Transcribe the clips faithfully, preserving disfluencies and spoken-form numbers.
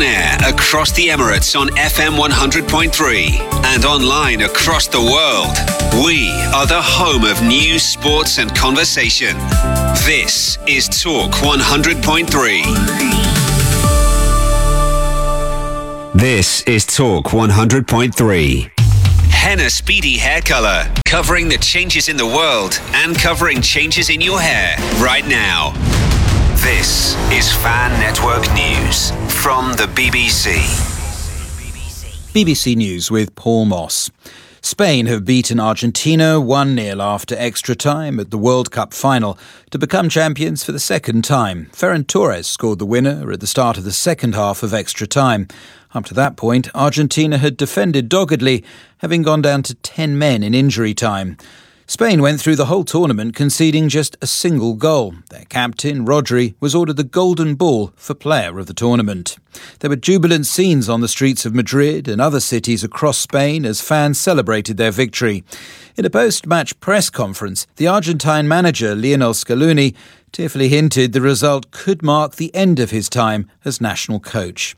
On air across the Emirates on F M one hundred point three and online across the world. We are the home of news, sports and conversation. This is Talk one hundred point three. This is Talk one hundred point three. Henna Speedy Hair Colour, covering the changes in the world and covering changes in your hair right now. This is Fan Network News from the B B C. B B C News with Paul Moss. Spain have beaten Argentina one nil after extra time at the World Cup final to become champions for the second time. Ferran Torres scored the winner at the start of the second half of extra time. Up to that point, Argentina had defended doggedly, having gone down to ten men in injury time. Spain went through the whole tournament conceding just a single goal. Their captain, Rodri, was ordered the Golden Ball for Player of the Tournament. There were jubilant scenes on the streets of Madrid and other cities across Spain as fans celebrated their victory. In a post-match press conference, the Argentine manager, Lionel Scaloni, tearfully hinted the result could mark the end of his time as national coach.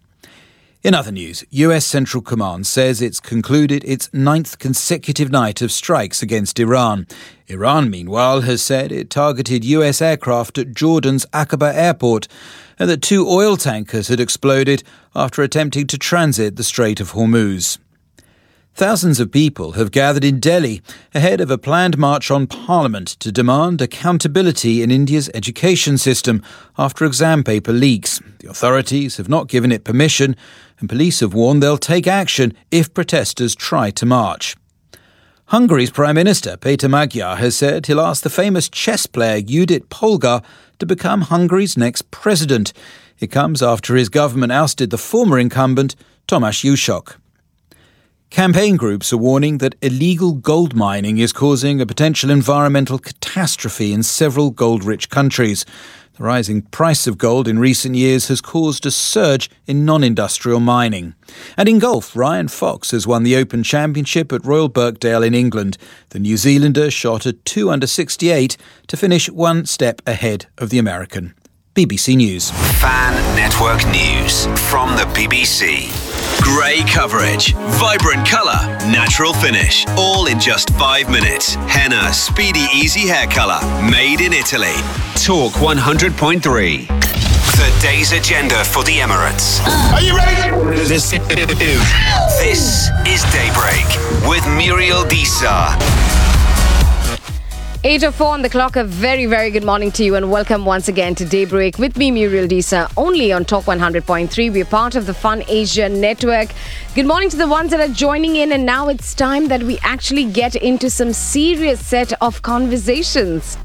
In other news, U S Central Command says it's concluded its ninth consecutive night of strikes against Iran. Iran, meanwhile, has said it targeted U S aircraft at Jordan's Aqaba airport and that two oil tankers had exploded after attempting to transit the Strait of Hormuz. Thousands of people have gathered in Delhi ahead of a planned march on Parliament to demand accountability in India's education system after exam paper leaks. The authorities have not given it permission, and police have warned they'll take action if protesters try to march. Hungary's Prime Minister, Peter Magyar, has said he'll ask the famous chess player Judit Polgar to become Hungary's next president. It comes after his government ousted the former incumbent, Tamás Jusak. Campaign groups are warning that illegal gold mining is causing a potential environmental catastrophe in several gold-rich countries. The rising price of gold in recent years has caused a surge in non-industrial mining. And in golf, Ryan Fox has won the Open Championship at Royal Birkdale in England. The New Zealander shot a two under sixty-eight to finish one step ahead of the American. B B C News. Fan Network News from the B B C. Grey coverage, vibrant colour, natural finish, all in just five minutes. Henna Speedy Easy Hair Colour, made in Italy. Talk one hundred point three. The day's agenda for the Emirates. Are you ready? This, this is Daybreak with Muriel Disa. eight oh four on the clock. A very, very good morning to you and welcome once again to Daybreak with me, Muriel Disa, only on Talk one hundred point three. We're part of the Fun Asia network. Good morning to the ones that are joining in, and now it's time that we actually get into some serious set of conversations.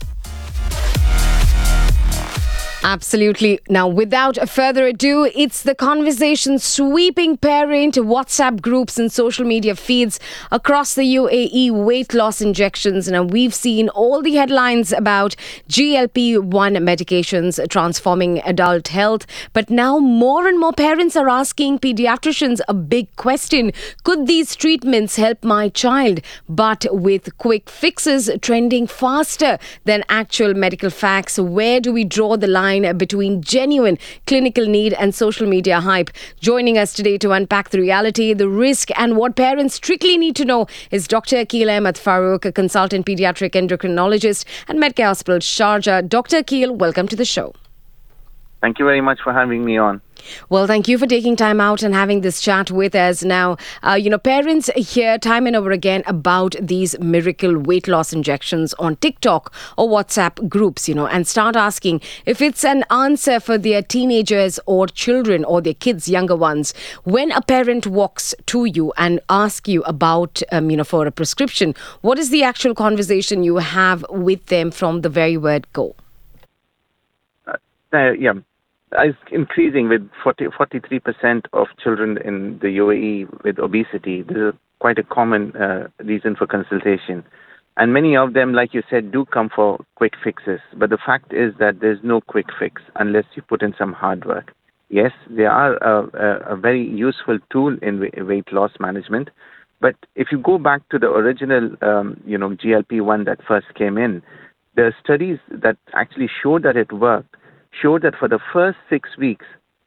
Absolutely. Now, without further ado, it's the conversation sweeping parent WhatsApp groups and social media feeds across the U A E. Weight loss injections. Now, we've seen all the headlines about G L P one medications transforming adult health. But now more and more parents are asking pediatricians a big question. Could these treatments help my child? But with quick fixes trending faster than actual medical facts, where do we draw the line between genuine clinical need and social media hype? Joining us today to unpack the reality, the risk and what parents strictly need to know is Doctor Akil Ahmed Farouk, a consultant pediatric endocrinologist at Medcare Hospital, Sharjah. Doctor Akil, welcome to the show. Thank you very much for having me on. Well, thank you for taking time out and having this chat with us. Now, uh, you know, parents hear time and over again about these miracle weight loss injections on TikTok or WhatsApp groups, you know, and start asking if it's an answer for their teenagers or children or their kids, younger ones. When a parent walks to you and asks you about, um, you know, for a prescription, what is the actual conversation you have with them from the very word go? Uh, uh, yeah. It's increasing with forty, forty-three percent of children in the U A E with obesity. This is quite a common uh, reason for consultation. And many of them, like you said, do come for quick fixes. But the fact is that there's no quick fix unless you put in some hard work. Yes, they are a, a, a very useful tool in weight loss management. But if you go back to the original, um, you know, G L P one that first came in, the studies that actually showed that it worked showed that for the first six weeks,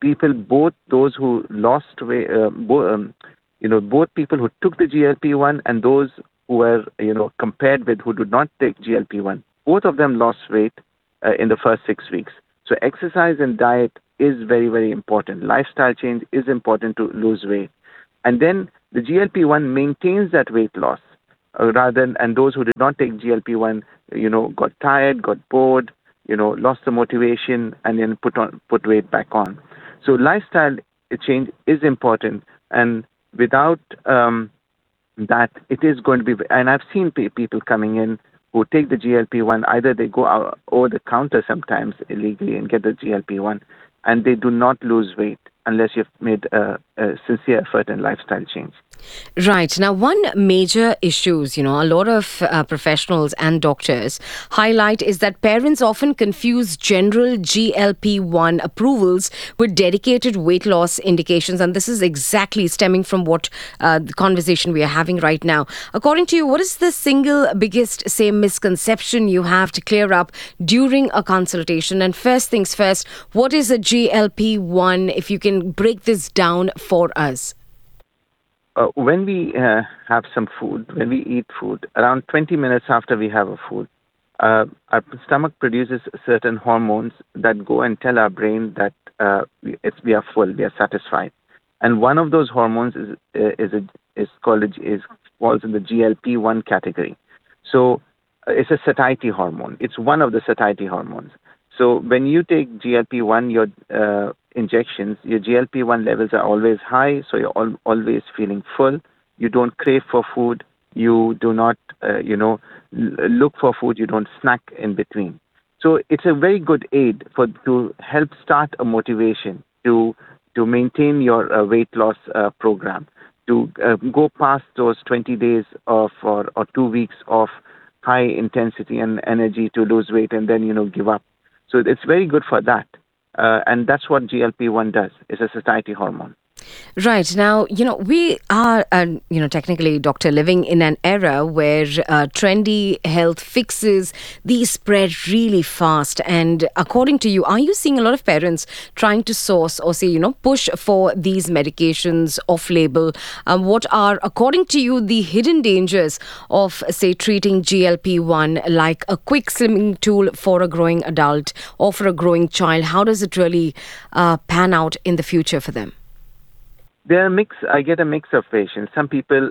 people, both those who lost weight, uh, bo- um, you know, both people who took the G L P one and those who were, you know, compared with who did not take G L P one, both of them lost weight uh, in the first six weeks. So exercise and diet is very, very important. Lifestyle change is important to lose weight. And then the G L P one maintains that weight loss. Uh, rather than, and those who did not take G L P one, you know, got tired, got bored, you know, lost the motivation, and then put on put weight back on. So lifestyle change is important, and without um, that, it is going to be. And I've seen pe- people coming in who take the G L P one. Either they go out over the counter sometimes illegally and get the G L P one, and they do not lose weight unless you've made a, a sincere effort in lifestyle change. Right. Now, one major issues, you know, a lot of uh, professionals and doctors highlight is that parents often confuse general G L P one approvals with dedicated weight loss indications. And this is exactly stemming from what uh, the conversation we are having right now. According to you, what is the single biggest, say, misconception you have to clear up during a consultation? And first things first, what is a G L P one, if you can break this down for us? Uh, when we uh, have some food, when we eat food, around twenty minutes after we have a food, uh, our stomach produces certain hormones that go and tell our brain that uh, we, it's, we are full, we are satisfied. And one of those hormones is is a, is called is falls in the G L P one category. So uh, it's a satiety hormone. It's one of the satiety hormones. So when you take G L P one, your uh, injections, your G L P one levels are always high, so you're al- always feeling full. You don't crave for food. You do not, uh, you know, l- look for food. You don't snack in between. So it's a very good aid for to help start a motivation to to maintain your uh, weight loss uh, program, to uh, go past those twenty days of or, or two weeks of high intensity and energy to lose weight, and then you know give up. So it's very good for that. Uh, and that's what G L P one does. It's a satiety hormone. Right. Now, you know, we are, uh, you know, technically, Doctor, living in an era where uh, trendy health fixes, these spread really fast. And according to you, are you seeing a lot of parents trying to source or say, you know, push for these medications off-label? Um, what are, according to you, the hidden dangers of, say, treating G L P one like a quick slimming tool for a growing adult or for a growing child? How does it really uh, pan out in the future for them? There are mix. I get a mix of patients. Some people,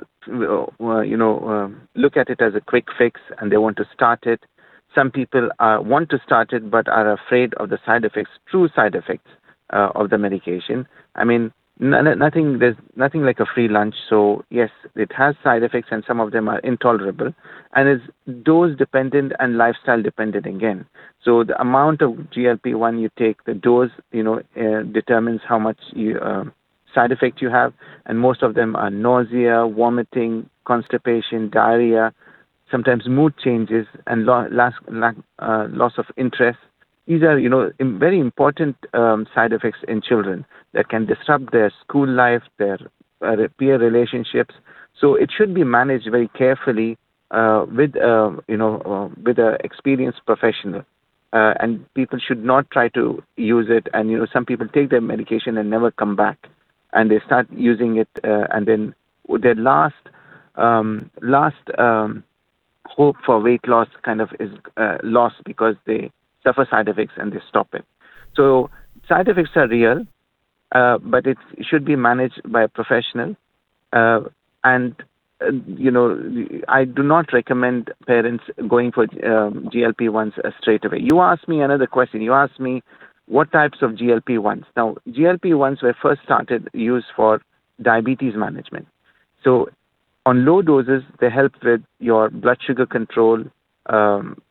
uh, you know, uh, look at it as a quick fix and they want to start it. Some people uh, want to start it but are afraid of the side effects, true side effects uh, of the medication. I mean, n- nothing. There's nothing like a free lunch. So yes, it has side effects, and some of them are intolerable, and is dose dependent and lifestyle dependent again. So the amount of G L P one you take, the dose, you know, uh, determines how much you. Uh, side effect you have, and most of them are nausea, vomiting, constipation, diarrhea, sometimes mood changes, and lo- loss, uh, loss of interest. These are, you know, very important um, side effects in children that can disrupt their school life, their uh, peer relationships. So it should be managed very carefully uh, with, uh, you know, uh, with an experienced professional. Uh, and people should not try to use it. And, you know, some people take their medication and never come back. And they start using it, uh, and then their last um, last um, hope for weight loss kind of is uh, lost because they suffer side effects and they stop it. So side effects are real, uh, but it should be managed by a professional. Uh, and uh, you know, I do not recommend parents going for um, G L P ones uh, straight away. You asked me another question. You asked me, what types of G L P ones? Now, G L P ones were first started used for diabetes management. So on low doses, they help with your blood sugar control. Um,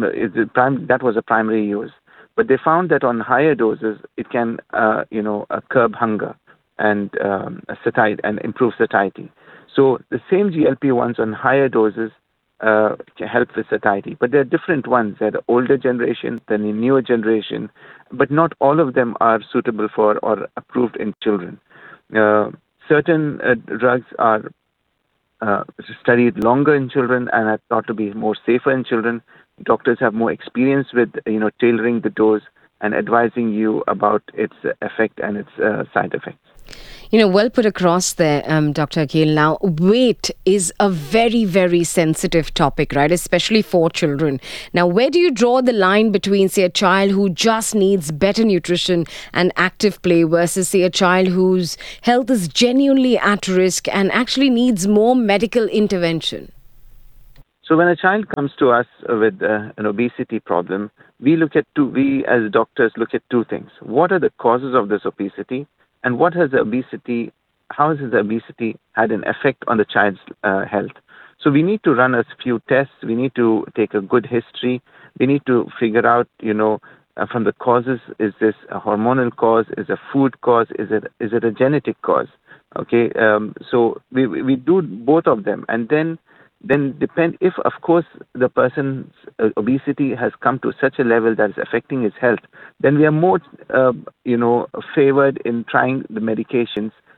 that was a primary use. But they found that on higher doses, it can, uh, you know, uh, curb hunger and um, satiety and improve satiety. So the same G L P ones on higher doses Uh, can help with satiety. But there are different ones. There are the older generation, then the newer generation, but not all of them are suitable for or approved in children. Uh, certain uh, drugs are uh, studied longer in children and are thought to be more safer in children. Doctors have more experience with, you know, tailoring the dose and advising you about its effect and its uh, side effects. You know, well put across there, um, Doctor Akhil. Now, weight is a very, very sensitive topic, right? Especially for children. Now, where do you draw the line between, say, a child who just needs better nutrition and active play versus, say, a child whose health is genuinely at risk and actually needs more medical intervention? So when a child comes to us with uh, an obesity problem, we look at two, we as doctors look at two things. What are the causes of this obesity? And what has the obesity, how has the obesity had an effect on the child's uh, health? So we need to run a few tests. We need to take a good history. We need to figure out, you know, uh, from the causes, is this a hormonal cause? Is it a food cause? Is it is it a genetic cause? Okay, um, so we we do both of them, and then then depend if, of course, the person's uh, obesity has come to such a level that is affecting his health, then we are more, uh, you know, favored in trying the medications